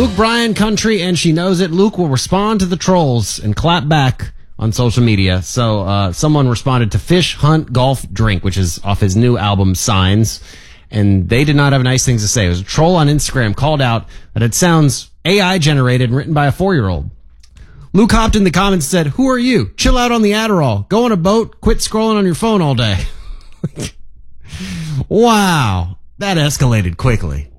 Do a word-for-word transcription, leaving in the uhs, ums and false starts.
Luke Bryan country, and she knows it. Luke will respond to the trolls and clap back on social media. So uh, someone responded to Fish, Hunt, Golf, Drink, which is off his new album, Signs. And they did not have nice things to say. It was a troll on Instagram called out that it sounds A I generated and written by a four-year-old. Luke hopped in the comments and said, "Who are you? Chill out on the Adderall. Go on a boat. Quit scrolling on your phone all day." Wow. That escalated quickly.